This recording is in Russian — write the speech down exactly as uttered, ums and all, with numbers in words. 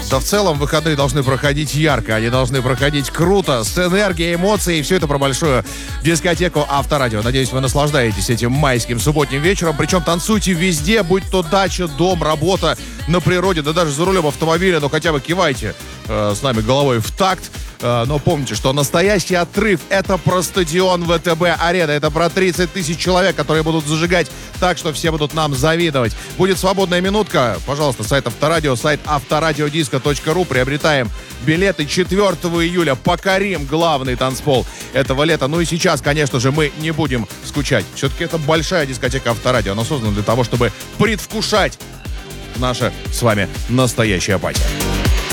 что в целом выходные должны проходить ярко, они должны проходить круто, с энергией, эмоцией, и все это про большую дискотеку Авторадио. Надеюсь, вы наслаждаетесь этим майским субботним вечером, причем танцуйте везде, будь то дача, дом, работа, на природе, да даже за рулем автомобиля, но хотя бы кивайте э, с нами головой в такт. Но помните, что настоящий отрыв — это про стадион ВТБ-арена. Это про тридцать тысяч человек, которые будут зажигать так, что все будут нам завидовать. Будет свободная минутка. Пожалуйста, сайт Авторадио, сайт авторадиодиско точка ру. Приобретаем билеты. четвёртого июля покорим главный танцпол этого лета. Ну и сейчас, конечно же, мы не будем скучать. Все-таки это большая дискотека Авторадио. Она создана для того, чтобы предвкушать наша с вами настоящая апатия.